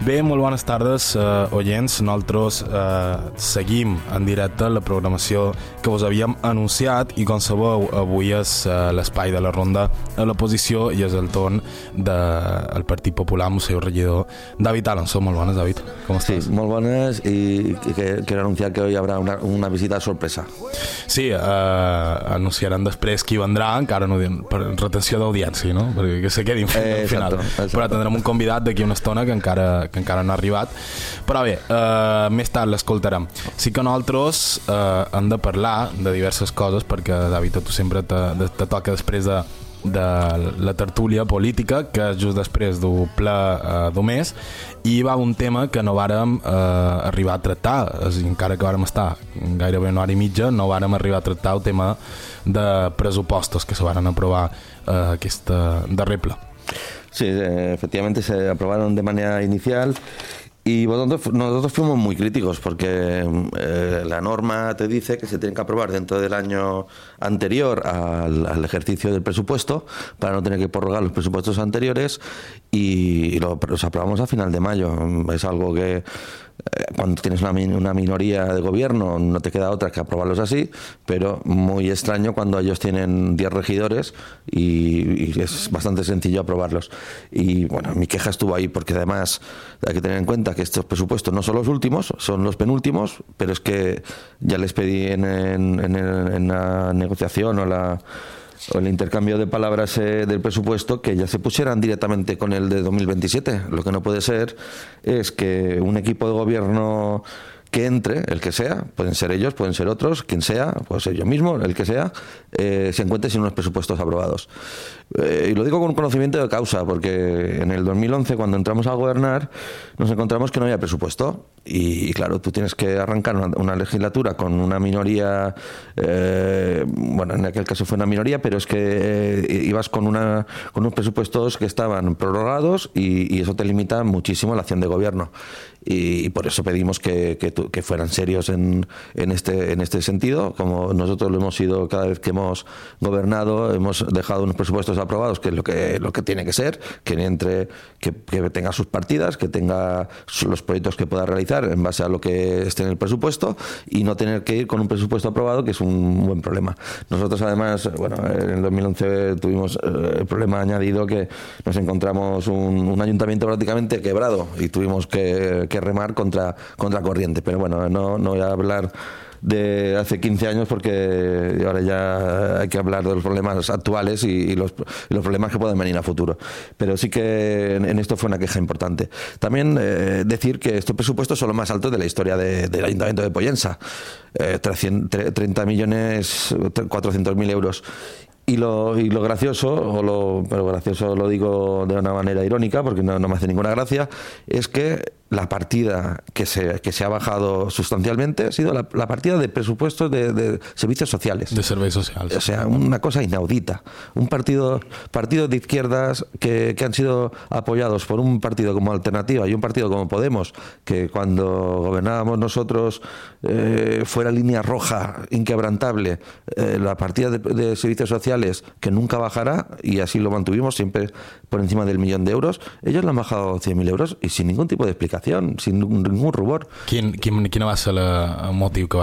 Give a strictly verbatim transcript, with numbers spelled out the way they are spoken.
Bé, molt bones tardes, eh, oients. Nosaltres eh, seguim en directe la programació que us havíem anunciat i, com sabeu, avui és eh, l'espai de la ronda a l'oposició i és el torn del Partit Popular amb el seu regidor David Alonso. Molt bones, David. Com estàs? Sí, molt bones, i que, quiero anunciar que hoy habrá una, una visita sorpresa. Sí, eh, anunciaran després qui vendrà, encara no diuen, per retenció d'audiència, no? Perquè que se quedin fins eh, al final. Exacto, exacto. Però tindrem un convidat d'aquí una estona que encara, que encara no ha arribat. Però bé, eh, més tard l'escoltarem. Sí que nosaltres eh, hem de parlar de diverses coses, perquè, David, a tu sempre te, te toca després de, de la tertúlia política, que és just després d'un ple eh, d'un mes, i va un tema que no vàrem eh, arribar a tractar, és, encara que vàrem estar gairebé una hora i mitja, no vàrem arribar a tractar el tema de pressupostos que se varen aprovar eh, aquesta darrer ple. Sí, efectivamente se aprobaron de manera inicial y nosotros, nosotros fuimos muy críticos porque eh, la norma te dice que se tienen que aprobar dentro del año anterior al, al ejercicio del presupuesto para no tener que prorrogar los presupuestos anteriores y, y lo, los aprobamos a final de mayo. Es algo que cuando tienes una, una minoría de gobierno no te queda otra que aprobarlos así, pero muy extraño cuando ellos tienen diez regidores y, y es bastante sencillo aprobarlos. Y bueno, mi queja estuvo ahí porque además hay que tener en cuenta que estos presupuestos no son los últimos, son los penúltimos, pero es que ya les pedí en, en, en, en la negociación o la o el intercambio de palabras eh, del presupuesto que ya se pusieran directamente con el de dos mil veintisiete. Lo que no puede ser es que un equipo de gobierno que entre, el que sea, pueden ser ellos, pueden ser otros, quien sea, pues ellos mismos, el que sea, eh, se encuentre sin unos presupuestos aprobados. Eh, y lo digo con conocimiento de causa, porque en el dos mil once, cuando entramos a gobernar, nos encontramos que no había presupuesto. Y, y claro, tú tienes que arrancar una, una legislatura con una minoría, eh, bueno, en aquel caso fue una minoría, pero es que eh, ibas con, una, con unos presupuestos que estaban prorrogados y, y eso te limita muchísimo la acción de gobierno. Y, y por eso pedimos que, que, que fueran serios en, en, este, en este sentido. Como nosotros lo hemos sido cada vez que hemos gobernado, hemos dejado unos presupuestos aprobados, que es lo que, lo que tiene que ser, que entre, que, que tenga sus partidas, que tenga los proyectos que pueda realizar en base a lo que esté en el presupuesto y no tener que ir con un presupuesto aprobado, que es un buen problema. Nosotros además, bueno, en el dos mil once tuvimos el problema añadido que nos encontramos un, un ayuntamiento prácticamente quebrado y tuvimos que, que remar contra, contra corriente. Pero bueno, no, no voy a hablar de hace quince años porque ahora ya hay que hablar de los problemas actuales y, y, los, y los problemas que pueden venir a futuro. Pero sí que en, en esto fue una queja importante. También eh, decir que estos presupuestos son los más altos de la historia de, del Ayuntamiento de Pollensa. Eh, treinta millones cuatrocientos mil euros. Y lo, y lo gracioso, o lo, pero gracioso lo digo de una manera irónica porque no, no me hace ninguna gracia, es que la partida que se, que se ha bajado sustancialmente ha sido la, la partida de presupuestos de, de servicios sociales. De servicios sociales. O sea, una cosa inaudita. Un partido, partidos de izquierdas que, que han sido apoyados por un partido como Alternativa y un partido como Podemos, que cuando gobernábamos nosotros eh, fuera línea roja, inquebrantable, eh, la partida de, de servicios sociales que nunca bajará, y así lo mantuvimos siempre por encima del millón de euros, ellos le han bajado cien mil euros y sin ningún tipo de explicación, sin ningún rubor. Quin, quin, quina va ser el motiu que